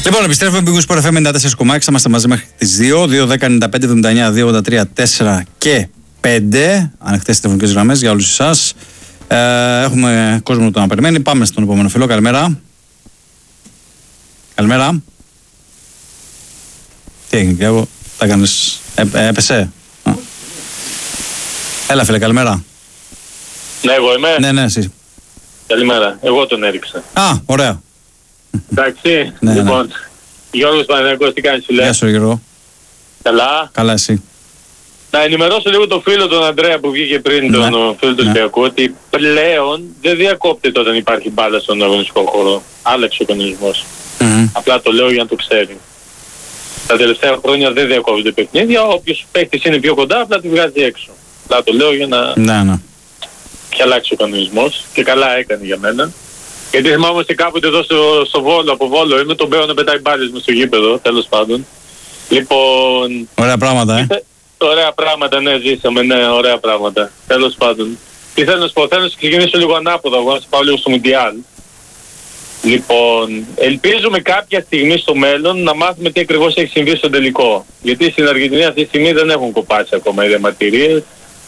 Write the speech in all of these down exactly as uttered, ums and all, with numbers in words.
Λοιπόν, επιστρέφουμε με Big Sport εφ εμ ενενήντα τέσσερα κόμμα έξι. Είμαστε μαζί μέχρι τις δύο. δύο δέκα ενενήντα πέντε εβδομήντα εννιά δύο ογδόντα τρία τέσσερα και πέντε. Ανοιχτές τηλεφωνικές γραμμές για όλους εσάς. Ε, έχουμε κόσμο που να περιμένει. Πάμε στον επόμενο φίλο. Καλημέρα. Καλημέρα. Τι έγινε, Κιάγο, τα έκανες. Ε, ε, έπεσε. Α. Έλα, φίλε, καλημέρα. Ναι, εγώ είμαι. Ναι, ναι, εσύ. Καλημέρα. Εγώ τον έριξα. Α, ωραία. Εντάξει. Ναι, λοιπόν, ναι. Γιώργος Παναθηναϊκός, τι κάνεις, φίλε? Γεια σου, Γιώργο. Καλά. Καλά, εσύ. Να ενημερώσω λίγο τον φίλο τον Ανδρέα που βγήκε πριν, Ναι. τον φίλο του Ναι. Ολυμπιακού, ότι πλέον δεν διακόπτεται όταν υπάρχει μπάλα στον αγωνιστικό χώρο. Άλλαξε ο κανονισμός. Mm-hmm. Απλά το λέω για να το ξέρει. Τα τελευταία χρόνια δεν διακόπτεται παιχνίδια. Όποιος παίκτης είναι πιο κοντά, απλά τη βγάζει έξω. Απλά το λέω για να Ναι, ναι. και αλλάξει ο κανονισμός. Και καλά έκανε για μένα. Γιατί θυμάμαι ότι κάποτε εδώ στο, στο Βόλο, από Βόλο είμαι, τον Μπέο να πετάει μπάλες μες στο γήπεδο, τέλος πάντων. Λοιπόν... Ωραία πράγματα, ε. Ήθε... Ωραία πράγματα, ναι, ζήσαμε, ναι, ωραία πράγματα. Τέλος πάντων. Τι θέλω να σου πω, θέλω να σου ξεκινήσω λίγο ανάποδα, εγώ να σου πάω λίγο στο Μουντιάλ. Λοιπόν, ελπίζουμε κάποια στιγμή στο μέλλον να μάθουμε τι ακριβώς έχει συμβεί στο τελικό. Γιατί στην Αργεντινή αυτή τη στιγμή δεν έχουν κοπάσει ακόμα οι διαμαρτυρίες.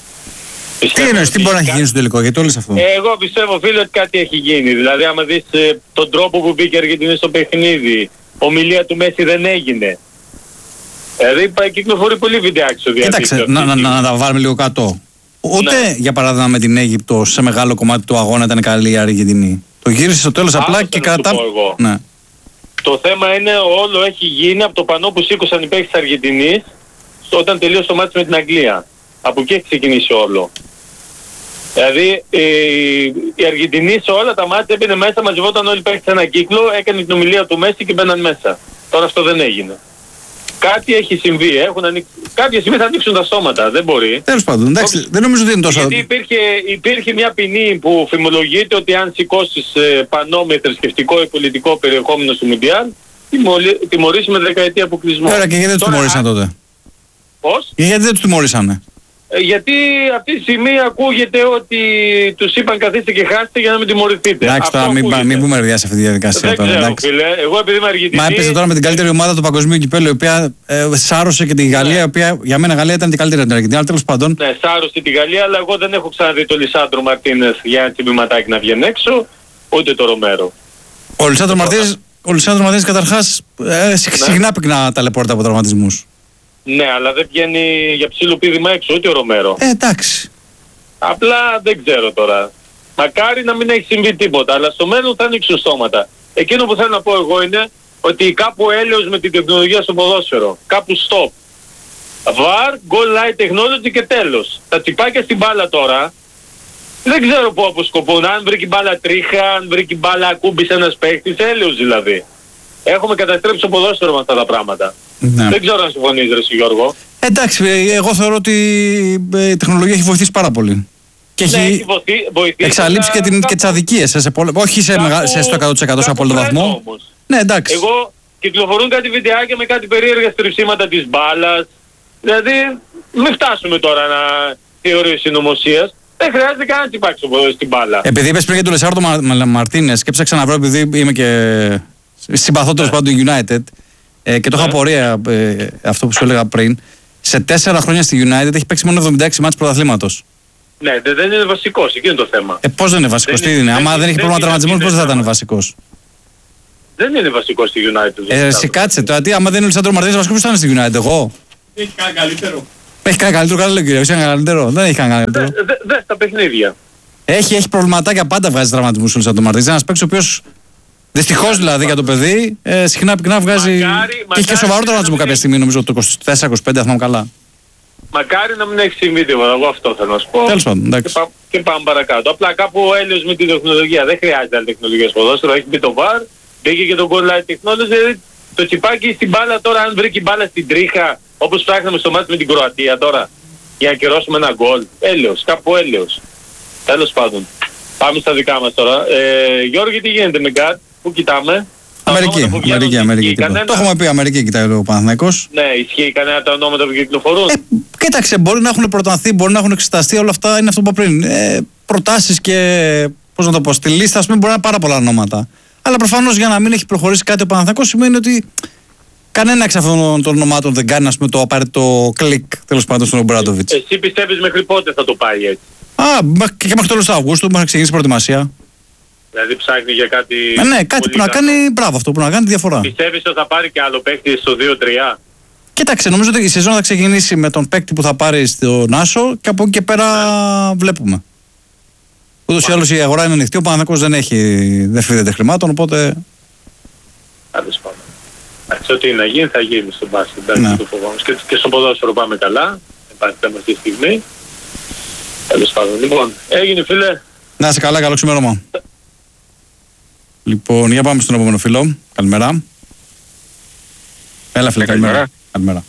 Τι εννοείς, τι μπορεί να έχει γίνει στο τελικό, γιατί όλες αυτό. Εγώ πιστεύω, φίλε, ότι κάτι έχει γίνει. Δηλαδή, άμα δεις ε, τον τρόπο που μπήκε η Αργεντινή στο παιχνίδι, ομιλία του Μέση δεν έγινε. Δηλαδή, πάει, κυκλοφορεί πολύ βιντεάκι στο διαδίκτυο. Κοίταξε, να, να, να, να τα βάλουμε λίγο κάτω. Ούτε, Ναι. για παράδειγμα, με την Αίγυπτο σε μεγάλο κομμάτι του αγώνα ήταν καλή η Αργεντινή. Το γύρισε στο τέλος απλά Άκουσα και να σου κρατά. πω εγώ. Ναι. Το θέμα είναι όλο έχει γίνει από το πανό που σήκωσαν οι παίκτες της Αργεντινής όταν τελείωσε το μάτι με την Αγγλία. Από εκεί έχει ξεκινήσει όλο. Δηλαδή η, η Αργεντινή σε όλα τα μάτια έμπαινε μέσα, μαζευόταν όλοι οι παίκτες σε έναν κύκλο, έκανε την ομιλία του Μέση και μπαίναν μέσα. Τώρα αυτό δεν έγινε. Κάτι έχει συμβεί, έχουν ανοίξει. Κάποια στιγμή θα ανοίξουν τα στόματα, δεν μπορεί. Τέλος πάντων, εντάξει, Όχι. δεν νομίζω ότι είναι τόσο. Γιατί υπήρχε, υπήρχε μια ποινή που φημολογείται ότι αν σηκώσεις ε, πανό με θρησκευτικό ή πολιτικό περιεχόμενο στο Μουντιάλ, τιμωρεί- τιμωρήσει με δεκαετία αποκλεισμού. Ωραία, και γιατί δεν τους Τώρα, τιμωρήσαν τότε. Πώς? Και γιατί δεν τους τιμωρήσανε. Ε, γιατί αυτή τη στιγμή ακούγεται ότι τους είπαν καθίστε και χάστε για να μην τιμωρηθείτε. Εντάξει, Αυτό τώρα μην, πα- ακούγεται. μην πούμε ρδιά σε αυτή τη διαδικασία Δεν τώρα. ξέρω, Εντάξει. φίλε. Εγώ επειδή είμαι Αργεντινή... Μα έπαιζε τώρα με την καλύτερη ομάδα του παγκοσμίου κυπέλλου, η οποία ε, σάρωσε και τη Γαλλία, η οποία για μένα η Γαλλία ήταν την καλύτερη από την Αργεντινή. Αλλά τέλος πάντων. Ναι, σάρωσε τη Γαλλία, αλλά εγώ δεν έχω ξαναδεί τον Λισάντρο Μαρτίνες για ένα τσιμπηματάκι να βγαίνει έξω, ούτε το Ρομέρο. Ο Λισάντρο Μαρτίνες, ο Λισάντρο Μαρτίνες καταρχάς ε, συχνά πυκνά ταλαιπώρητα από τραυματισμούς. Ναι, αλλά δεν βγαίνει για ψήλο πήδημα έξω, ούτε ο Ρομέρο. Ε, εντάξει. Απλά δεν ξέρω τώρα. Μακάρι να μην έχει συμβεί τίποτα, αλλά στο μέλλον θα ανοίξουν στόματα. Εκείνο που θέλω να πω εγώ είναι ότι κάπου έλεος με την τεχνολογία στο ποδόσφαιρο. Κάπου stop. βαρ, goal line technology και τέλος. Τα τσιπάκια στην μπάλα τώρα δεν ξέρω πού αποσκοπούν. Αν βρήκε μπάλα τρίχα, αν βρήκε μπάλα ακούμπησε ένας παίκτης, έλεος δηλαδή. Έχουμε καταστρέψει το ποδόσφαιρο με αυτά τα πράγματα. Ναι. Δεν ξέρω αν συμφωνείς, ρε εσύ, Γιώργο. Εντάξει, ε, εγώ θεωρώ ότι ε, η τεχνολογία έχει βοηθήσει πάρα πολύ. Και Ναι, έχει έχει βοηθεί- βοηθήσει, εξαλείψει και, αλλά την, και κάπου- τις αδικίες. Σε, σε πολλα- όχι σε, κάπου- μεγα, σε στο εκατό τοις εκατό σε κάπου απόλυτο πρέπει βαθμό. όμως. Ναι, εντάξει. Εγώ κυκλοφορούν κάτι βιντεάκια με κάτι περίεργα στριψίματα της μπάλας. Δηλαδή, μην φτάσουμε τώρα να θεωρείς συνωμοσίας. Δεν χρειάζεται καν να τσιπάξει στην μπάλα. Επειδή είπες πριν για τον Λεσάρτο Μα, Μα, Μαρτίνες και ψάξα να βρω, επειδή είμαι και συμπαθότερος Ναι. πάντων United ε, και το είχα Ναι. απορία ε, αυτό που σου έλεγα πριν. Σε τέσσερα χρόνια στη United έχει παίξει μόνο εβδομήντα έξι μάτς πρωταθλήματος. Ναι, δεν δεν είναι βασικός, εκεί είναι το θέμα. Ε, πώς δεν είναι βασικός, Δεν τι είναι- είναι. δεν Άμα είναι- δεν έχει δεν πρόβλημα είναι τραυματισμός, αυτή πώς η δεν θα ήταν θέμα. βασικός. Δεν είναι βασικός στη United. Ε, εσύ κάτσε τώρα, τι, άμα δεν είναι ο Λεσάρτο Μαρτίνες βασικός, ποιος θα είναι στη United, εγώ. Έχει κάνει καλύτερο. Έχει κάνει καλύτερο, καλά λέει ο κύριος, έχει κάνει καλύτερο. Δεν έχει κάνει καλύτερο. Δε, δε, δε, στα παιχνίδια. Έχει, έχει προβληματάκια, πάντα βγάζει τραυματισμούς ο Λεσάρτο Μαρτίνες. Είναι ένας παίκτης ο οποίος δυστυχώς δηλαδή για το παιδί ε, συχνά πυκνά βγάζει. Μακάρι- Και έχει μακάρι και σοβαρό να τραυματισμό μην κάποια έχει. στιγμή, νομίζω το είκοσι τέσσερα είκοσι πέντε, αν θυμάμαι καλά. Μακάρι να μην έχει συμβεί τίποτα, εγώ αυτό θέλω να σου πω. Τέλος πάντων, εντάξει. Και, πά, και πάμε παρακάτω. Απλά κάπου ο έλεος με την τεχνολογία. Δεν χρειάζεται άλλη τεχνολογία στο ποδόσφαιρο. Έχει μπει το βαρ, μπήκε και το goal line technology. Δηλαδή το τσιπάκι στην μπάλα τώρα, αν βρήκε μπάλα στην τρίχα, όπως ψάχναμε στο μάτι με την Κροατία τώρα, για να κυρώσουμε ένα γκολ. Έλεος, κάπου έλεος. Τέλος πάντων. Πάμε στα δικά μας τώρα. Ε, Γιώργη, τι γίνεται με γκάτ, πού κοιτάμε. Τα Αμερική, ονόματα που βγαίνουν, Αμερική, Αμερική. ισχύει τίποτα. κανένα? Το έχουμε πει, Αμερική κοιτάει ο Παναθηναϊκός. Ναι, ισχύει κανένα τα ονόματα που κυκλοφορούν. Ε, κοίταξε, μπορεί να έχουν προτανθεί, μπορεί να έχουν εξεταστεί, όλα αυτά είναι αυτό που είπα πριν. Ε, προτάσεις και, πώς να το πω, στη λίστα, ας πούμε, μπορεί να είναι πάρα πολλά ονόματα. Αλλά προφανώς για να μην έχει προχωρήσει κάτι ο Παναθηναϊκός σημαίνει ότι κανένα εξ αυτών των ομάδων δεν κάνει, ας πούμε, το απαραίτητο κλικ τέλος πάντων στον Ομπράντοβιτς. Εσύ πιστεύεις μέχρι πότε θα το πάει έτσι? Α, και μέχρι τέλος του Αυγούστου που θα ξεκινήσει η προετοιμασία. Δηλαδή ψάχνει για κάτι... Ε, ναι, κάτι που να κάνει, μπράβο, αυτό που να κάνει τη διαφορά. Πιστεύεις ότι θα πάρει και άλλο παίκτη στο δύο τρία? Κοίταξε, νομίζω ότι η σεζόν θα ξεκινήσει με τον παίκτη που θα πάρει στον Άσο και από εκεί και πέρα yeah. βλέπουμε. Ούτως ή άλλως η αγορά είναι ανοιχτή, ο Παναθηναϊκός δεν έχει, δεν φύγεται χρημάτων, οπότε... Άλλες πάμε. Εντάξει, ό,τι να γίνει θα γίνει στον μπάσκετ, εντάξει, ναι. το φοβάμαι. Και, και στο ποδόσφαιρο πάμε καλά, δεν υπάρχει θέμα αυτή τη στιγμή. Τέλος πάντων. Λοιπόν, έγινε φίλε. Να είσαι καλά, καλό ξημέρωμα. Λοιπόν, για πάμε στον επόμενο φίλο. Καλημέρα. Έλα φίλε, καλημέρα. καλημέρα. Καλημέρα.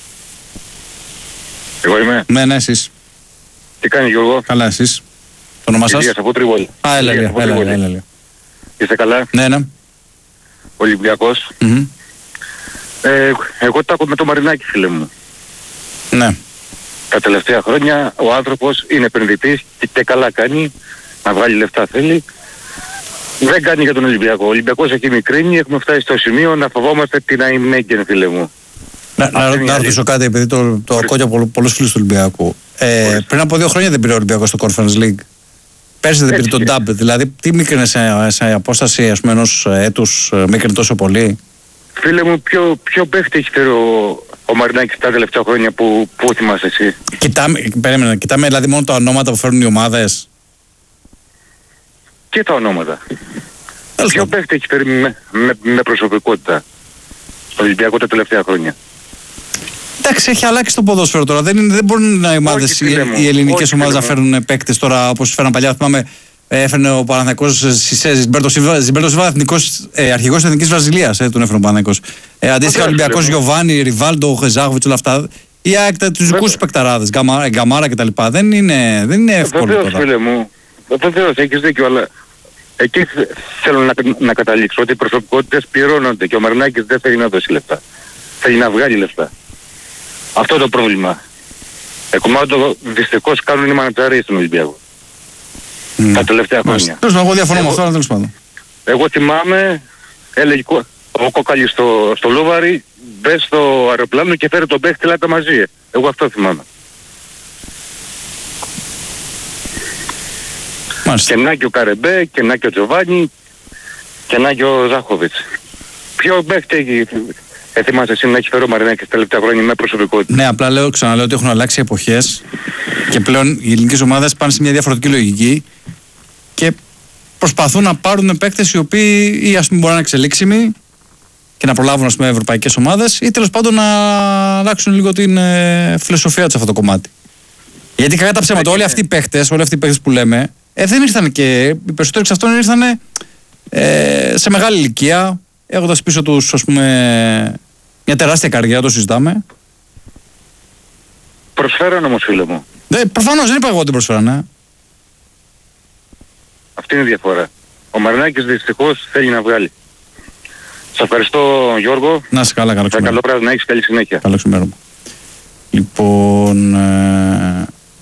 Εγώ είμαι. Ναι, ναι, εσείς. Τι κάνει Γιώργο? Καλά, εσείς. Το όνομά σας? Ηλίας από Τριβόλη. Α, έλα, έλα, έλα, έλα, έλα, έλα. Είστε καλά? Ναι, ναι. Ολυμπιακός. Mm-hmm. Ε, εγώ τα έχω με το Μαρινάκη, φίλε μου. Ναι. Τα τελευταία χρόνια ο άνθρωπος είναι επενδυτής και, και καλά κάνει, να βγάλει λεφτά θέλει. Δεν κάνει για τον Ολυμπιακό. Ο Ολυμπιακός έχει μικρύνει, έχουμε φτάσει στο σημείο να φοβόμαστε την Αϊμέγγεν, φίλε μου. Να, να, να ρωτήσω κάτι, επειδή το, το ακούω από πολλούς φίλους του Ολυμπιακού. Ε, πριν από δύο χρόνια δεν πήρε ο Ολυμπιακός στο Conference League. Πέρσι δεν πήρε τον Ντάμπ. Δηλαδή, τι μίκρινε σε, σε απόσταση, ας πούμε, ενός έτους, μίκρινε τόσο πολύ? Φίλε μου, ποιο, ποιο παίχτη έχει φέρει ο, ο Μαρινάκης τα τελευταία χρόνια που, που θυμάσαι εσύ? Κοιτάμε, περίμενε, κοιτάμε δηλαδή μόνο τα ονόματα που φέρνουν οι ομάδες. Και τα ονόματα. Έλα. Ποιο παίχτη έχει φέρει με, με, με προσωπικότητα στο Ολυμπιακό τα τελευταία χρόνια? Εντάξει, έχει αλλάξει το ποδόσφαιρο τώρα. Δεν, είναι, δεν μπορούν οι ομάδες, οι, οι ελληνικές ομάδες να φέρουν παίκτες τώρα όπως φέραν παλιά. Θυμάμαι, έφερνε ο Παναθηναϊκός Ζιμπέρτο Σίλβα, εθνικός, ε, αρχηγός της Εθνικής Βραζιλίας, ε, τον έφερε ο Παναθηναϊκός. Ε, αντίστοιχα, ο Ολυμπιακός Γιωβάνι, Ριβάλντο, Χεζάχοβιτς, όλα αυτά. Ή ΑΕΚ τους δικούς τους παικταράδες, Γκαμάρα κτλ. Δεν είναι, δεν είναι εύκολο βεβαίως, τώρα. Φίλε μου, βεβαίως, έχεις δίκιο, αλλά εκεί θέλω να, να καταλήξω ότι οι προσωπικότητες πληρώνονται και ο Μαρινάκης δεν θέλει να δώσει λεφτά. Θέλει να βγάλει λεφτά. Αυτό είναι το πρόβλημα. Εκομάτω δυστυχώς κάνουν οι μανατζαρίες στον Ολυμπιακό. Mm. Τα τελευταία χρόνια. Τέλος πάντων, εγώ διαφωνώ με αυτό, αλλά τέλος πάντων. Εγώ θυμάμαι, έλεγε ο Κόκαλης στο, στο Λούβαρι, μπες στο αεροπλάνο και φέρε τον παίχτη λάτα μαζί. Εγώ αυτό θυμάμαι. Μάλιστα. Και να και ο Καρεμπέ, και να και ο Τζοβάνι, και να και ο Ζάχοβιτς. Ποιο παίχτη έχει... Ε, θυμάσαι εσύ να έχει φέρει ο Μαρινάκης τα τελευταία χρόνια με προσωπικότητα? Ναι, απλά λέω, ξαναλέω ότι έχουν αλλάξει εποχές και πλέον οι ελληνικές ομάδες πάνε σε μια διαφορετική λογική και προσπαθούν να πάρουν παίκτες οι οποίοι ή ας πούμε μπορεί να είναι εξελίξιμοι και να προλάβουν, ας πούμε, ευρωπαϊκές ομάδες ή τέλος πάντων να αλλάξουν λίγο την ε, φιλοσοφία τους σε αυτό το κομμάτι. Γιατί κακά τα ψέματα, όλοι αυτοί οι παίκτες, όλοι αυτοί οι παίκτες που λέμε, ε, δεν ήρθαν και οι περισσότεροι εξ αυτών ήρθαν ε, σε μεγάλη ηλικία, έχοντας πίσω τους, ας πούμε, μια τεράστια καριέρα, το συζητάμε. Προσφέραν όμως, φίλε μου. Ναι, προφανώς δεν είπα εγώ ότι προσφέρανε. Αυτή είναι η διαφορά. Ο Μαρινάκης δυστυχώς θέλει να βγάλει. Σας ευχαριστώ, Γιώργο. Να είσαι καλά, καλό ξημέρωμα. Καλό βράδυ, να έχεις καλή συνέχεια. Καλό ξημέρωμα. Λοιπόν, ε,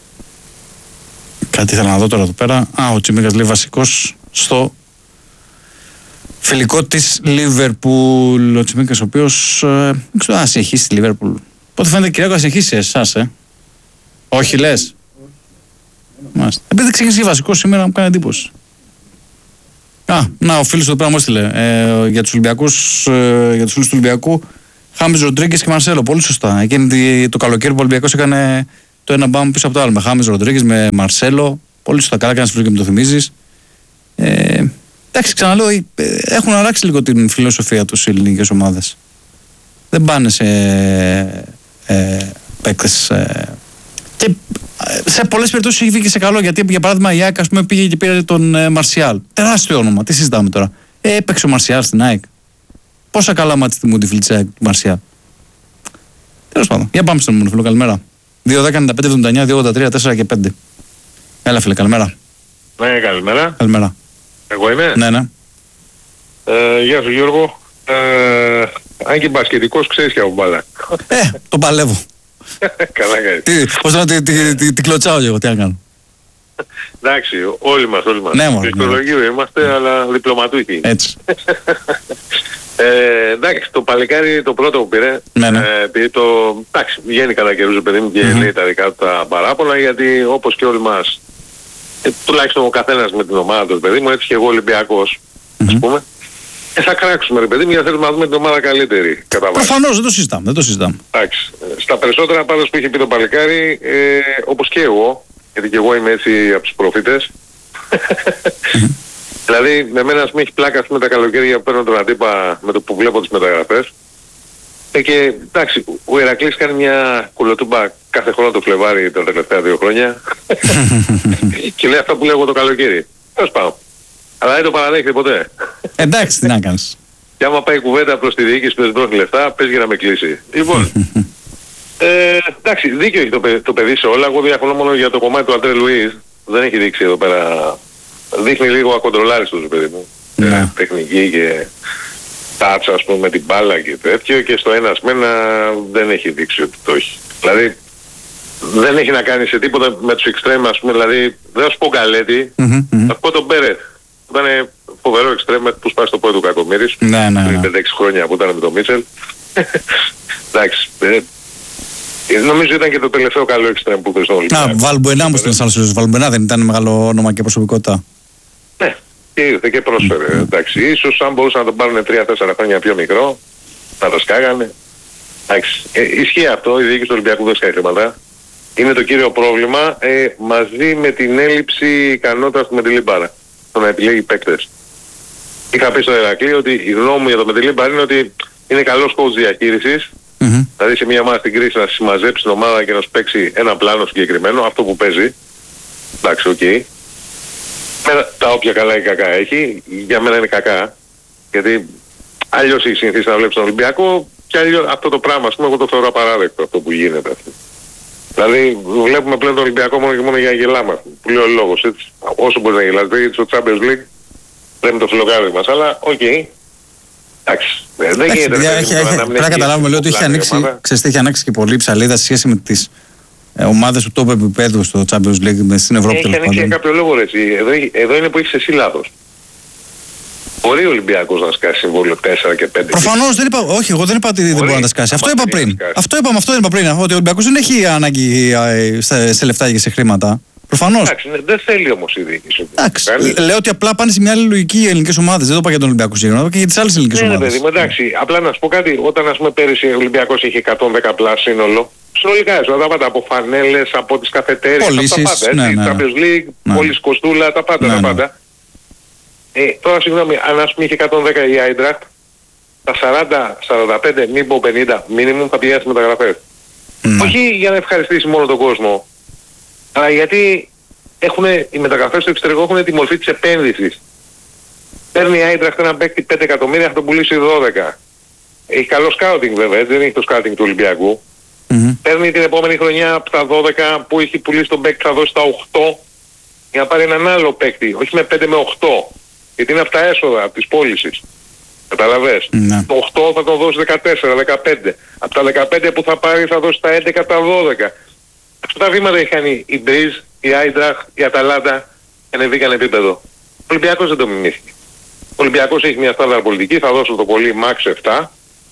κάτι ήθελα να δω τώρα εδώ πέρα. Α, ο Τσιμίκας λέει βασικός στο φιλικό της Λίβερπουλ. Ο Τσιμίκας, ο οποίος ε, δεν ξέρω αν συνεχίσει τη Λίβερπουλ. Πότε φαίνεται, Κυριακό, να συνεχίσει εσάς, ε. Όχι, λες. Μάλιστα. Επειδή ξεκίνησε βασικός σήμερα, μου κάνει εντύπωση. Α, να, ο φίλος εδώ πέρα μου έστειλε ε, για τους Ολυμπιακούς, ε, για τους φίλους του Ολυμπιακού, Χάμις Ροντρίγκες και Μαρσέλο. Πολύ σωστά. Εκείνη το καλοκαίρι που ο Ολυμπιακός έκανε το ένα μπάμ πίσω από το άλλο. Με Χάμις Ροντρίγκες, με Μαρσέλο. Πολύ σωστά. Καλά κάνεις φίλο και μου το θυμίζεις. Ε, εντάξει, ξαναλέω, ε, έχουν αλλάξει λίγο την φιλοσοφία τους οι ελληνικές ομάδες. Δεν πάνε σε ε, παίκτες. Ε, και σε πολλές περιπτώσεις έχει βγει και σε καλό. Γιατί για παράδειγμα η ΑΕΚ, ας πούμε, πήγε και πήρε τον ε, Μαρσιάλ. Τεράστιο όνομα. Τι συζητάμε τώρα. Ε, έπαιξε ο Μαρσιάλ στην ΑΕΚ. Πόσα καλά μάτια θυμούν τη φιλτσιά του Μαρσιάλ. Τέλος πάντων. Για πάμε στον μόνο φίλο. Καλημέρα. δύο δέκα ενενήντα πέντε εβδομήντα εννιά δύο ογδόντα τρία τέσσερα και πέντε. Έλα φίλε, καλημέρα. Ναι, καλημέρα. Καλημέρα. Εγώ είμαι. Ναι, ναι. Ε, γεια σου Γιώργο. Ε, αν και μπασκετικός ξέρεις και από μπάλα. Ε, τον παλεύω. Καλά κάνεις. Τι, πώς να τη, τη, τη, τη κλωτσάω εγώ, τι να κάνω. Εντάξει, όλοι μας, όλοι μας. Ναι, μόνο. Πληκτρολογείο είμαστε, αλλά διπλωματούχοι. Έτσι. Ε, εντάξει, το παλικάρι το πρώτο που πήρε, Ναι, ναι. ε, επειδή το, εντάξει, βγαίνει κατά καιρούς, παιδί μου, και Μμμ. λέει τα δικά του τα παράπονα, γιατί όπως και όλοι μας, ε, τουλάχιστον ο καθένας με την ομάδα του, παιδί μου, έτσι και εγώ Ολυμπιακός, Μμμ. ας πούμε, ε, θα κράξουμε, ρε παιδί μου, γιατί θέλουμε να δούμε την ομάδα καλύτερη, κατά βάση. Προφανώς δεν το συζητάμε. Δεν το συζητάμε. Εντάξει, ε, στα περισσότερα πάντως που είχε πει το παλικάρι, ε, όπως και εγώ, γιατί και εγώ είμαι έτσι από τους προφήτες, δηλαδή, με μένα ας πούμε έχει πλάκα με τα καλοκαίρια που παίρνω τον αντίπα με το που βλέπω τις μεταγραφές. Ε, και εντάξει, ο Ηρακλής κάνει μια κουλοτούμπα κάθε χρόνο το Φλεβάρι τα τελευταία δύο χρόνια. Και λέει αυτά που λέω εγώ το καλοκαίρι. Τέλος πάντων. Αλλά δεν το παραδέχεται ποτέ. Εντάξει, τι να κάνεις. Και άμα πάει κουβέντα προς τη διοίκηση που δεν τρώνε λεφτά, πες για να με κλείσει. Λοιπόν, ε, εντάξει, δίκιο έχει το, παι- το παιδί σε όλα. Εγώ διαφωνώ μόνο για το κομμάτι του Αντρέ Λουίς. Δεν έχει δείξει εδώ πέρα. Δείχνει λίγο ακοντρολάριστος, παιδί μου. Ναι. Ε, τεχνική και τάτσα, ας πούμε, με την μπάλα και τέτοιο, και στο ένας με ένα δεν έχει δείξει ότι το έχει. Δηλαδή, δεν έχει να κάνει σε τίποτα με τους εξτρέμ, ας πούμε, δηλαδή, δεν θα σου πω Γκαλέτη, Μμμ, μμμ. θα σου πω τον Μπέρετ. Ήταν φοβερό εξτρέμ που σπάσει το πόδι του Κακομοίρης. Ναι, ναι, Πριν ναι. πέντε έξι χρόνια που ήταν με τον Μίτσελ. Εντάξει, ε, ε, νομίζω ήταν και το τελευταίο καλό εξτρέμ που είχε στον Α, Ολυμπιακό. Βαλμπουενά μου στέλνει άλλο φίλο. Βαλμπουενά δεν ήταν μεγάλο όνομα και προσωπικότητα. Ναι, και ήρθε και πρόσφερε. Εντάξει, ίσως αν μπορούσαν να τον πάρουν τρία τέσσερα χρόνια πιο μικρό, να το σκάγανε. Εντάξει, ε, ισχύει αυτό, η διοίκηση του Ολυμπιακού δεν σκάει χρήματα. Είναι το κύριο πρόβλημα, ε, μαζί με την έλλειψη ικανότητας του Μεντιλίμπαρα, το να επιλέγει παίκτες. Είχα πει στο Ηρακλή ότι η γνώμη μου για το Μεντιλίμπαρα είναι ότι είναι καλός coach διαχείρισης, Μμμ. δηλαδή σε μια ομάδα στην κρίση να συμμαζέψει την ομάδα και να σου παίξει ένα πλάνο συγκεκριμένο, αυτό που παίζει. Εντάξει, οκ. Okay. Με τα όποια καλά ή κακά έχει, για μένα είναι κακά. Γιατί αλλιώς έχει συνηθίσει να βλέπεις τον Ολυμπιακό και αλλιώς αυτό το πράγμα, ας πούμε, εγώ το θεωρώ απαράδεκτο αυτό που γίνεται. Αυτό. Δηλαδή βλέπουμε πλέον τον Ολυμπιακό μόνο και μόνο για να γελάμε. Που λέει ο λόγος, έτσι. Όσο μπορεί να γελάς, γιατί στο Champions League λέμε το φιλοκάρι μας, αλλά οκ. Okay. Εντάξει. Δεν Εντάξει, γίνεται. παιδιά, ρε, έχει- να έχει- μην Πρέπει να έχει καταλάβουμε λέω, ότι έχει πλάνο η ανοίξει, ομάδα. ξέρεις τι, έχει ανοίξει και πολύ ψαλίδα σε σχέση με τις ε, ομάδες του top επίπεδου στο Champions League με- στην Ευρώπη Έχει τέλος ανοίξει για πάντων. κάποιο λόγο, ρε, εσύ. Εδώ, έχει- εδώ είναι που έχεις εσύ λάθος. Μπορεί ο Ολυμπιακός να σκάσει συμβόλαιο τέσσερα και πέντε. Προφανώς δεν είπα, όχι, εγώ δεν είπα ότι δεν Μπορεί. μπορεί να τα σκάσει. Αυτό Μα είπα δεν πριν. είναι να σκάσει. Αυτό είπαμε, αυτό είπα πριν. Ότι ο Ολυμπιακός δεν έχει ανάγκη ε, σε, σε λεφτά και σε χρήματα. Προφανώς. Εντάξει, ναι, δεν θέλει όμως η διοίκηση. Εντάξει. Κάνει- Λέω ότι απλά πάνε σε μια άλλη λογική οι ελληνικές ομάδες. Δεν το είπα για τον Ολυμπιακό συγκεκριμένα, το είπα και για τις άλλες ελληνικές Ναι, ναι, ομάδες. παιδί μου, εντάξει. Απλά να σου πω κάτι. Όταν, ας πούμε, πέρυσι ο Ολυμπιακός είχε εκατόν δέκα πλάσ σύνολο, συνολικά έσοδα τα πάντα. Από φανέλες, από τις καφετέριες, από τα Πωλήσεις, πάντα. Έτσι, ναι, ναι, ναι. Champions League, Ναι. πώληση κοστούλα, τα πάντα. Ναι, τα ναι. πάντα. Ε, τώρα, συγγνώμη, αν ας πούμε είχε εκατόν δέκα η Άιντραχτ, τα σαράντα σαράντα πέντε, μην πω πενήντα, μίνιμουμ θα πηγαίνει στις μεταγραφές. Ναι. Όχι για να ευχαριστήσει μόνο τον κόσμο, αλλά γιατί έχουνε, οι μεταγραφές στο εξωτερικό έχουν τη μορφή της επένδυσης. Παίρνει η Άιντραχτ ένα παίκτη πέντε εκατομμύρια, θα τον πουλήσει δώδεκα. Έχει καλό σκάουτινγκ βέβαια, έτσι, δεν έχει το σκάουτινγκ του Ολυμπιακού. Μμμ. Παίρνει την επόμενη χρονιά από τα δώδεκα που έχει πουλήσει τον παίκτη, θα δώσει τα οκτώ για να πάρει έναν άλλο παίκτη, όχι με πέντε με οκτώ. Γιατί είναι αυτά έσοδα από τις πώλησεις. Καταλαβες. Ναι. Το οκτώ θα το δώσει δεκατέσσερα δεκαπέντε. Από τα δεκαπέντε που θα πάρει θα δώσει τα έντεκα τα δώδεκα. Αυτά τα βήματα έχει κάνει η Μπριζ, η Άιντραχ, η Αταλάντα και ανεβήκαν επίπεδο. Ο Ολυμπιακός δεν το μιμήθηκε. Ο Ολυμπιακός έχει μια στάνταρ πολιτική, θα δώσω το πολύ max επτά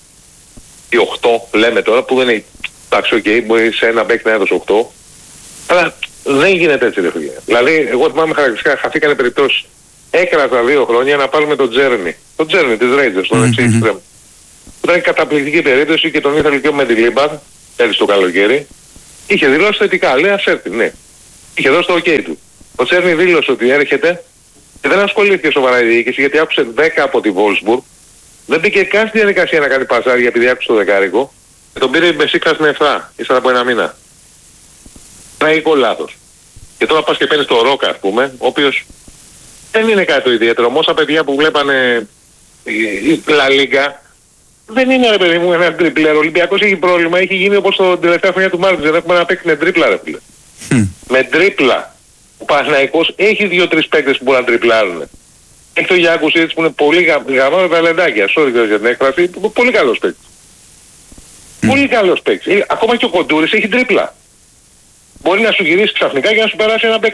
ή οκτώ λέμε τώρα που δεν είναι. Εντάξει, οκ, okay, μπορεί σε ένα παίκτη να έδωσε οκτώ. Αλλά δεν γίνεται έτσι, ρε φίλε. Δηλαδή, εγώ θυμάμαι χαρακτηριστικά, χαθήκανε περιπτώσεις. Έκρατα δύο χρόνια να πάρουμε τον Τζέρνι. Τον Τζέρνι της Rangers, τον εξή εξτρέμ. Ήταν καταπληκτική περίπτωση και τον ήθελε και ο Μεντιλίμπαρ, πέρυσι το καλοκαίρι. Είχε δηλώσει θετικά, λέει ας έρθει, ναι. Είχε δώσει το ok του. Ο Τζέρνι δήλωσε ότι έρχεται και δεν ασχολήθηκε σοβαρά η διοίκηση γιατί άκουσε δέκα από τη Wolfsburg. Δεν μπήκε καν στη διαδικασία να κάνει παζάρια επειδή άκουσε το δεκάρικο. Και τον πήρε η Μπεσίκτας με επτά, ύστερα από ένα μήνα. Τραγικό λάθος. Και τώρα πας και παίρνεις το Ρόκα, ας πούμε, ο οποίος δεν είναι κάτι το ιδιαίτερο. Όμως τα παιδιά που βλέπανε η Λα Λίγκα δεν είναι, ρε παιδί μου, ένα τριπλέρο. Ο Ολυμπιακός έχει πρόβλημα, έχει γίνει όπως το τελευταία χρονιά του Μάρτιν. Δεν έχουμε να παίξει με τρίπλα, ρε φίλε. Hm. Με τρίπλα. Ο Παναθηναϊκός έχει δύο-τρεις παίκτες που μπορούν να τριπλάρουν. Έχει το Γιάκουσι έτσι που είναι πολύ γαμμένο τα λεντάκια. Sorry για την έκφραση, πολύ καλός παίκτης. Mm. Πολύ καλός παίκτης. Ακόμα και ο Κοντούρης έχει τρίπλα. Μπορεί να σου γυρίσει ξαφνικά και να σου περάσει ένα παίκτη.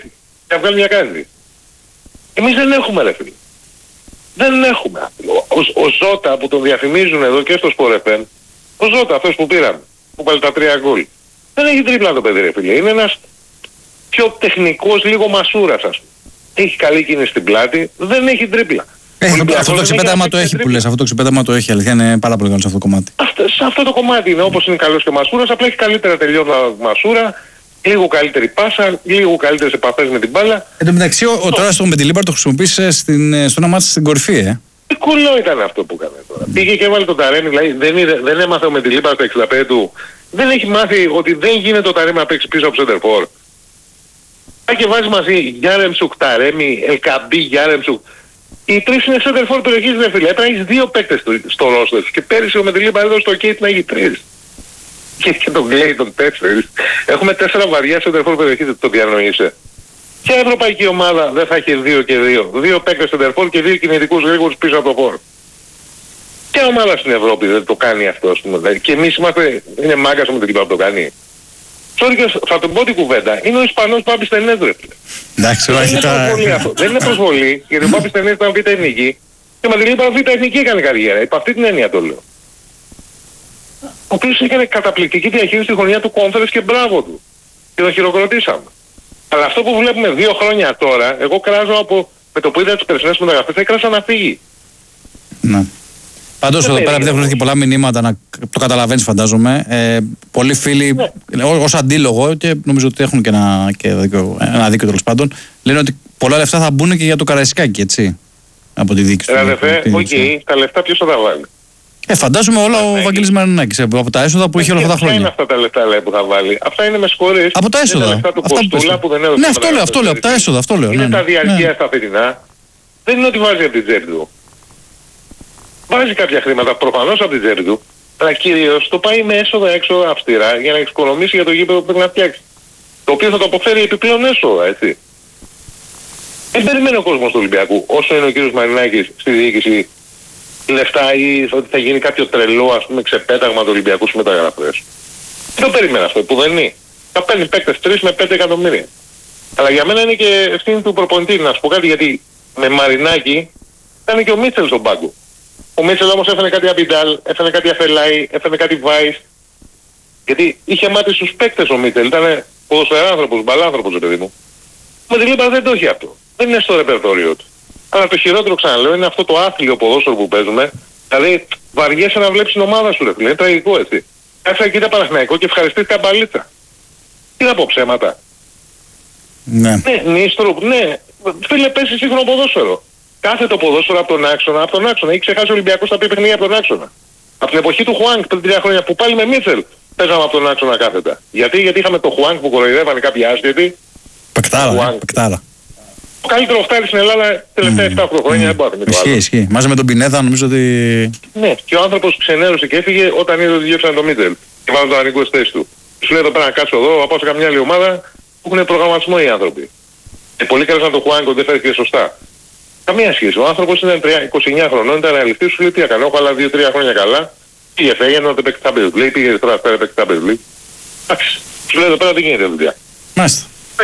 να βγάλει μια κάντη. Εμείς δεν έχουμε ρε φίλε. Δεν έχουμε. Ο, ο Ζώτα που τον διαφημίζουν εδώ και στο Sport εφ εμ, ο Ζώτα αυτός που πήραμε, που πάλι τα τρία γκολ, δεν έχει τρίπλα το παιδί ρε φίλε. Είναι ένας πιο τεχνικός, λίγο μασούρας ας πούμε. Έχει καλή κίνηση στην πλάτη, δεν έχει τρίπλα. Ε, αυτό, αυτό το ξεπέταμα το έχει που λες, αυτό το ξεπέταμα το έχει, αλήθεια είναι πάρα πολύ καλό σε αυτό το κομμάτι. Αυτό, σε αυτό το κομμάτι είναι όπως είναι καλός και ο Μασούρας, απλά έχει καλύτερα τελειώνα Μασούρα, λίγο καλύτερη πάσα, λίγο καλύτερες επαφές με την μπάλα. Εν τω μεταξύ, ο, ο τώρα στο Μεντιλίμπαρ το χρησιμοποίησε στην, στο ένα μάτι στην κορυφή, ε. Τι κουλό ήταν αυτό που έκανε τώρα. Πήγε και έβαλε τον Ταρέμι, δηλαδή δεν, είδε, δεν έμαθε ο Μεντιλίμπαρ στο εξήντα πέντε του, δεν έχει μάθει ότι δεν γίνεται ο Ταρέμι να παίξει πίσω από σεντερφόρ. Πάει και βάζει μαζί Γιάρεμτσουκ, Ταρέμι, Ελκαμπή, Γιάρεμτσουκ. Οι τρεις είναι σεντερφόρ περιοχής ρε φίλε. Έπρεπε να έχεις δύο παίκτες στο ρόστερ. Και πέρυσι ο Μεντιλίμπαρ έδωσε το Κέιτ να έχει τρεις. Και, και τον Κλέι τον τέσσερις. Έχουμε τέσσερα βαριά σεντερφόρ περιοχής, το διανοείσαι. Ποια ευρωπαϊκή ομάδα δεν θα έχει δύο και δύο. Δύο παίκτες σεντερφόρ και δύο κινητικούς γρήγορους πίσω από το φόρ. Ποια ομάδα στην Ευρώπη δεν το κάνει αυτό, ας πούμε. Και εμείς είμαστε, είναι μάγκας ο Μεντιλίμπαρ που το κάνει. Sorry, θα τον πω την κουβέντα. Είναι ο Ισπανός Πάπης Τενές ρε φίλε. Εντάξει, όχι τώρα. Δεν είναι προσβολή, γιατί ο Πάπης Τενές ήταν β' εθνική και ο Μεντιλίμπαρ β' εθνική έκανε καριέρα. Υπ' αυτή την έννοια το λέω. Ο οποίος έκανε καταπληκτική διαχείριση στη χρονιά του Conference και μπράβο του. Και τον χειροκροτήσαμε. Αλλά αυτό που βλέπουμε δύο χρόνια τώρα, εγώ κράζω από, με το που είδα τις περσινές μεταγραφές, έκρασα να φύγει. Ναι. Πάντως εδώ πέρα, επειδή έχουν έρθει πολλά μηνύματα, να το καταλαβαίνεις φαντάζομαι, ε, πολλοί φίλοι, ναι, ως αντίλογο, και νομίζω ότι έχουν και ένα, και δίκιο, ένα δίκιο τέλος πάντων, λένε ότι πολλά λεφτά θα μπουν και για το Καραϊσκάκι, έτσι, από τη δίκη του. Αδερφέ, οκ, okay, τα λεφτά ποιος θα τα βάλει. Ε, φαντάζομαι όλα ο Βαγγέλης Μαρινάκης, από τα έσοδα που είχε όλα αυτά τα χρόνια. Ποια είναι αυτά τα λεφτά λέει, που θα βάλει. Αυτά είναι με συγχωρείς. Από τα έσοδα. Είναι τα λεφτά του Κοστούλα που δεν έδωσε. Ναι, αυτό λέω, αυτό λέω, από τα έσοδα, αυτό λέω. Είναι ναι, τα διαρκεία ναι. στα φετινά. Δεν είναι ότι βάζει από την τσέπη του. Βάζει κάποια χρήματα προφανώς από την τσέπη του, αλλά κυρίως το πάει με έσοδα έξω αυστηρά για να εξοικονομήσει για το γήπεδο που πρέπει να φτιάξει. Το οποίο θα το αποφέρει επιπλέον έσοδα, έτσι. Δεν περιμένει ο κόσμος του Ολυμπιακού, όσο είναι ο κύριος Μαρινάκης στη διοίκηση, λεφτά ή ότι θα γίνει κάποιο τρελό, ας πούμε, ξεπέταγμα του Ολυμπιακού στις μεταγραφές. Δεν το περίμενα αυτό, που δεν είναι. Θα παίρνει παίκτες τρεις με πέντε εκατομμύρια. Αλλά για μένα είναι και ευθύνη του προπονητή, να σου πω κάτι, γιατί με Μαρινάκη ήταν και ο Μίτσελ στον πάγκο. Ο Μίτσελ όμως έφερε κάτι Αμπιντάλ, έφερε κάτι Αφελάι, έφερε κάτι Βάις. Γιατί είχε μάθει στους παίκτες ο Μίτσελ, ήταν ποδοσφαιράνθρωπος, μπαλάνθρωπος, παιδί μου. Ο Μεντιλίμπαρ δεν το έχει αυτό. Δεν είναι στο ρεπερτόριο του. Αλλά το χειρότερο, ξαναλέω, είναι αυτό το άθλιο ποδόσφαιρο που παίζουμε. Δηλαδή, βαριέσαι να βλέπεις την ομάδα σου, ρε φίλε. Είναι τραγικό, έτσι. Κάτσε εκεί τα Παναθηναϊκό και ευχαριστήθηκα μπαλίτσα. Τι να πω, ψέματα. Ναι. Ναι, Νίστροπ, ναι. Φίλε, πέσει σύγχρονο ποδόσφαιρο. Κάθε το ποδόσφαιρο από τον άξονα, από τον άξονα. Έχει ξεχάσει ο Ολυμπιακός τα πει παιχνίδια από τον άξονα. Από την εποχή του Χουάνκ πριν τρία χρόνια που πάλι με Μίτσελ παίζαμε από τον άξονα κάθετα. Γιατί, γιατί είχαμε το Χουάνκ που κοροϊδεύανε κάποιοι άσχετοι. Πεκτάρα, πεκτάρα. Το καλύτερο χτάρι στην Ελλάδα τελευταία επτά mm. χρόνια, mm. δεν μπορεί να το Ισχύει, ισχύει. Μαζί με τον Πινέδα νομίζω ότι... Ναι, και ο άνθρωπος ξενέρωσε και έφυγε όταν είδε ότι διώξαν τον Μίτσελ και βάλουν τον Ανικό στη θέση του. Σου λέει εδώ πέρα να κάτσω εδώ, να πάω σε καμιά άλλη ομάδα που έχουν προγραμματισμό οι άνθρωποι. Και πολύ καλώς να το Χουάνκο δεν φέρθηκε σωστά. Καμία σχέση. Ο άνθρωπος ήταν είκοσι εννιά χρονών, ήταν ρεαλιστής, σου λέει τι έκανε, έχω άλλα δύο τρία χρόνια καλά. Πήγε φέγαινε να το παίξει Champions League, πήγε τώρα πέρα παίξει Champions League. Εντάξει, σου λέει εδώ πέρα δεν γίνεται δουλειά. Μάλιστα.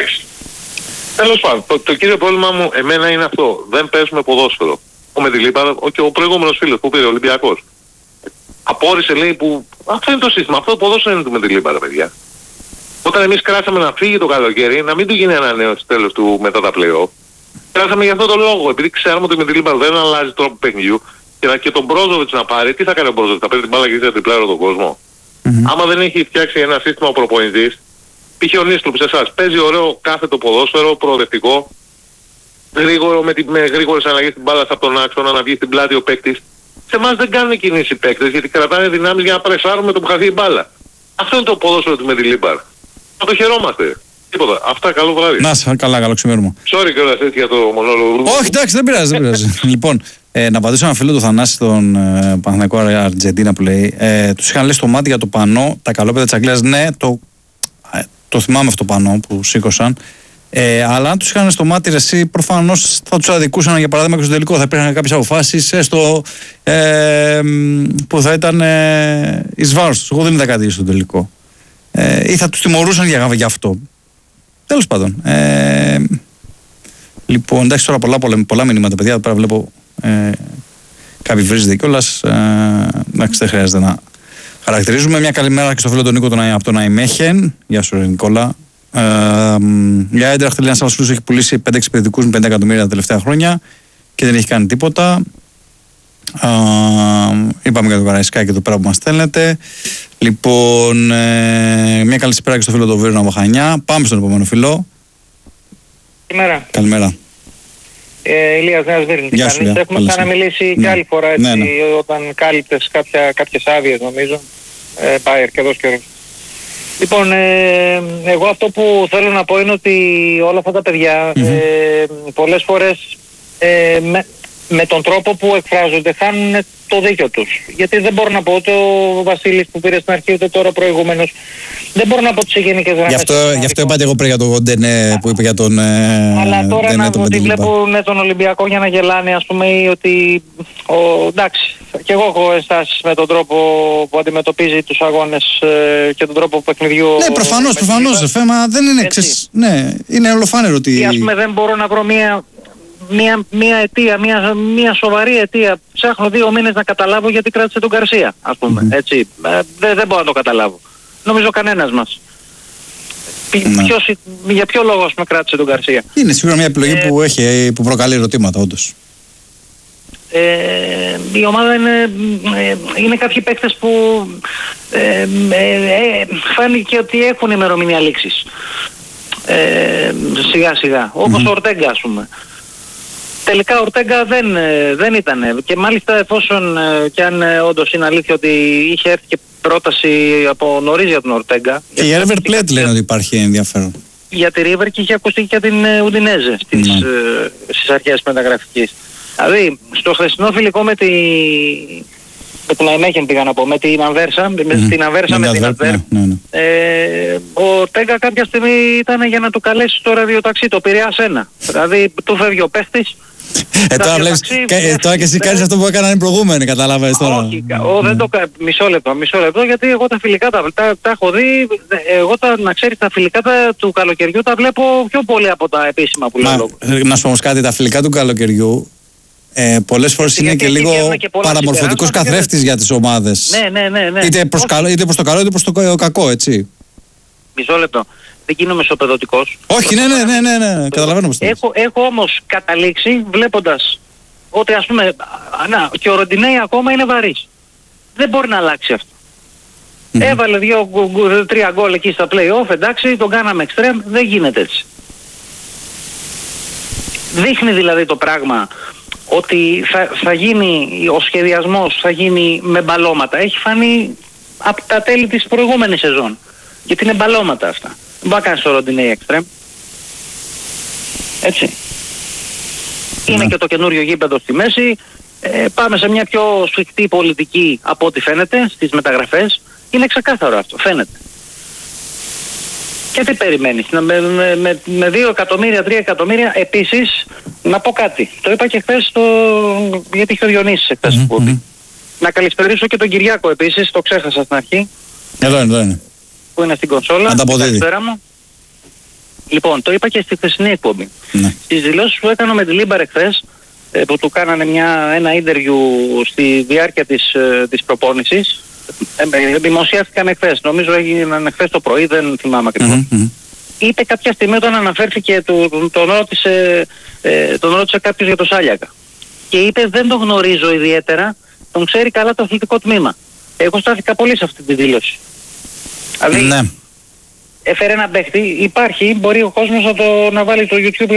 Τέλος πάντων, το, το κύριο πρόβλημα μου εμένα είναι αυτό. Δεν παίζουμε ποδόσφαιρο. Ο Μεντιλίμπαρ και ο προηγούμενος φίλος που πήρε ο Ολυμπιακός. Απόρρισε λέει που... Αυτό είναι το σύστημα. Αυτό το ποδόσφαιρο είναι του Μεντιλίμπαρ, παιδιά. Όταν εμείς κράσαμε να φύγει το καλοκαίρι, να μην του γίνει ανανέωση τέλος του μετά τα play-off. Κράσαμε για αυτό το λόγο. Επειδή ξέρουμε ότι ο Μεντιλίμπαρ δεν αλλάζει τρόπο παιχνιδιού και, να, και τον Μπρόζοβιτς να πάρει, τι θα κάνει ο Μπρόζοβιτς, θα παίρνει την μπάλα και θα τριπλάρει τον κόσμο. Mm-hmm. Άμα δεν έχει φτιάξει ένα σύστημα ο προπονητής, π.χ. ο Νίστροπ σε εσάς, παίζει ωραίο κάθετο ποδόσφαιρο, προοδευτικό, γρήγορο, με, τη, με γρήγορες αλλαγές στην μπάλα από τον άξονα, να βγει στην πλάτη ο παίκτης. Σε εμάς δεν κάνουν κινήσεις οι παίκτες γιατί κρατάνε δυνάμεις για να πρεσάρουμε το που χαθεί η μπάλα. Αυτό είναι το ποδόσφαιρο του Μεντιλίμπαρ. Να το χαιρόμαστε. Τίποτα. Αυτά, καλό βράδυ. Να σε καλά, καλό ξημέρωμα. Sorry κιόλας έτσι για το μονόλογο. Όχι, εντάξει, δεν πειράζει, δεν πειράζει. Λοιπόν, ε, να απαντήσω ένα φίλο του Θανάση, τον ε, Παναθηναϊκό Αργεντίνα που λέει. Ε, τους είχαν λέει στο μάτι για το πανό, τα καλόπεδα της Αγγλίας. Ναι, το, ε, το θυμάμαι αυτό το πανό που σήκωσαν. Ε, αλλά αν τους είχαν στο μάτι, εσύ προφανώς θα τους αδικούσαν για παράδειγμα και στο τελικό. Θα υπήρχαν κάποιες αποφάσεις έστω ε, που θα ήταν ε, εις βάρος τους. Εγώ δεν είδα κάτι στο τελικό. Ε, ή θα τους τιμωρούσαν για, για αυτό. Τέλος πάντων. Ε, Λοιπόν, εντάξει, τώρα πολλά, πολλά, πολλά μηνύματα, παιδιά. Τώρα βλέπω ε, κάποιοι βρίζετε κιόλας. Ε, εντάξει, δεν χρειάζεται να χαρακτηρίζουμε. Μια καλημέρα και στο φίλο τον Νίκο τον, από τον Αϊμέχεν. Γεια σου, ρε Νικόλα. Ε, για Έντραχτ, λέει, ένας άλλος φίλος έχει πουλήσει πέντε έξι παιδικούς με πέντε εκατομμύρια τα τελευταία χρόνια και δεν έχει κάνει τίποτα. Ε, είπαμε για το Καραϊσκάκι εδώ πέρα που μας στέλνετε. Λοιπόν, ε, μια καλή σπέρα και στο φίλο του Βίρου Ναβαχανιά. Πάμε στον επόμενο φίλο. Καλημέρα. Καλημέρα. Ε, Ηλίας Νέας Βίρνης. Γεια σου, Έχουμε καλώς ξαναμιλήσει ναι. και άλλη φορά, έτσι, Ναι, ναι. όταν κάλυπτες κάποια, κάποιες άδειες, νομίζω. Ε, πάει αρκετός καιρός. Λοιπόν, ε, εγώ αυτό που θέλω να πω είναι ότι όλα αυτά τα παιδιά Mm-hmm. ε, πολλές φορές ε, με, με τον τρόπο που εκφράζονται χάνουν το δίκιο τους. Γιατί δεν μπορώ να πω ούτε ο Βασίλης που πήρε στην αρχή ούτε τώρα προηγούμενος. Δεν μπορώ να πω τις γενικές γραμμές. Γι' αυτό, γι' αυτό είπατε εγώ πριν για τον Ντενέ που είπε για τον. Ε, Αλλά τώρα Ντενέ, να τον ότι Μεντιλίμπα. βλέπουν τον Ολυμπιακό για να γελάνε, ας πούμε, ή ότι. Ο, εντάξει, και εγώ έχω ενστάσεις με τον τρόπο που αντιμετωπίζει τους αγώνες ε, και τον τρόπο παιχνιδιού. Ναι, προφανώς, προφανώς. Το θέμα δεν είναι. Ξέρεις, ναι, είναι ολοφάνερο ότι. Ή ας πούμε δεν μπορώ να βρω μία, μία, μία αιτία, μία, μία σοβαρή αιτία. Ψάχνω δύο μήνες να καταλάβω γιατί κράτησε τον Γκαρσία, ας πούμε. Mm-hmm. Έτσι. Ε, δεν, δεν μπορώ να το καταλάβω. Νομίζω κανένας μας. Ναι. Ποιος, για ποιο λόγο με κράτησε τον Γκαρσία. Είναι σίγουρα μια επιλογή Ε, που, έχει, που προκαλεί ερωτήματα, όντως. Ε, η ομάδα είναι, ε, είναι κάποιοι παίκτες που ε, ε, ε, φάνηκε ότι έχουν ημερομηνία λήξης. Ε, σιγά σιγά. Όπως Mm-hmm. ο Ορτέγκα, ας πούμε. Τελικά ο Ορτέγκα δεν, ε, δεν ήταν. Και μάλιστα εφόσον ε, και αν ε, όντως είναι αλήθεια ότι είχε έρθει και πρόταση από νωρίς για τον Ορτέγκα. Και η River Plate λένε ότι υπάρχει ενδιαφέρον. Για τη River και είχε ακουστεί και για την ε, Ουντινέζε στις, Ναι. ε, στις αρχές μεταγραφικής. Δηλαδή, στο χθεσινό φιλικό με τη... με την Αϊμέχεν πήγα να πω, με την Ανβέρσα, με Μμμ. την Ανβέρσα, Με με την την Adverb, Adverb. ναι, ναι, ναι. Ε, ο Τέγκα κάποια στιγμή ήταν για να του καλέσει το ραδιοταξί, το Πειραιάς ένα. Δηλαδή, του φεύγει ο παίχτης. Ε, τώρα, βλέπεις, κα- ε, τώρα και εσύ κάνεις αυτό που έκαναν οι προηγούμενοι, καταλάβες τώρα. Όχι, κα- ο, δεν το, κα- μισό λεπτό, μισό λεπτό, γιατί εγώ τα φιλικά τα, τα, τα έχω δει, εγώ τα, να ξέρεις, τα φιλικά τα, του καλοκαιριού τα βλέπω πιο πολύ από τα επίσημα που λέω. Μα, λόγο. ε, να σου πω όμως κάτι, τα φιλικά του καλοκαιριού ε, πολλές φορές Γιατί- είναι και γιατί λίγο βγαίνουν και πολλά παραμορφωτικός συμπεράσματα και καθρέφτης για τις ομάδες. Ναι, ναι, ναι, ναι. Είτε προς, Όχι, καλό, είτε προς το καλό είτε προς το κα- κακό, έτσι. μισό λεπτό. Δεν γίνομαι σοπεδωτικός. Όχι, ναι, ναι, ναι, ναι, ναι. Καταλαβαίνω πως το λες. Έχω, έχω όμως καταλήξει βλέποντας ότι, ας πούμε, α, να, και ο Ροντινέη ακόμα είναι βαρύς. Δεν μπορεί να αλλάξει αυτό. Μμμ. Έβαλε δύο, γκου- γκου- τρία γκολ εκεί στα play-off, εντάξει, τον κάναμε εξτρέμ, δεν γίνεται έτσι. Δείχνει δηλαδή το πράγμα ότι θα, θα γίνει, ο σχεδιασμός θα γίνει με μπαλώματα. Έχει φανεί από τα τέλη της προηγούμενης σεζόν. Γιατί είναι μπαλώματα αυτά. Δεν μπορεί να κάνεις το Ροντινέη εξτρέμ. Έτσι. Είναι Ναι. και το καινούριο γήπεδο στη μέση. Ε, πάμε σε μια πιο σφιχτή πολιτική από ό,τι φαίνεται στις μεταγραφές. Είναι ξεκάθαρο αυτό. Φαίνεται. Και τι περιμένεις. Να- Με, με, με, με δύο εκατομμύρια, τρία εκατομμύρια. Επίσης, να πω κάτι. Το είπα και χθες στο... γιατί είχε ο Διονύσης χθες Μμμ, που μμμ. Να καλησπερίσω και τον Κυριάκο επίσης. Το ξέχασα στην αρχή. Εδώ είναι, εδώ είναι. Που είναι στην κονσόλα. Ανταποδίδει. Καλησπέρα μου. Λοιπόν, το είπα και στη χθεσινή εκπομπή. Ναι. Στις δηλώσεις που έκανα με τη Λίμπαρ εχθές, ε, που του κάνανε μια, ένα interview στη διάρκεια της, ε, της προπόνησης, ε, ε, δημοσιεύτηκαν εχθές. Νομίζω έγιναν εχθές το πρωί, δεν θυμάμαι ακριβώς. Μμμ, μμμ. Είπε κάποια στιγμή όταν αναφέρθηκε, του, του- τον, ρώτησε, ε, τον ρώτησε κάποιος για το Σάλιακα. Και είπε δεν τον γνωρίζω ιδιαίτερα, τον ξέρει καλά το αθλητικό τμήμα. Εγώ στάθηκα πολύ σε αυτή τη δήλωση. Δηλαδή, Ναι. έφερε ένα παίχτη, υπάρχει, μπορεί ο κόσμος να, το, να βάλει το YouTube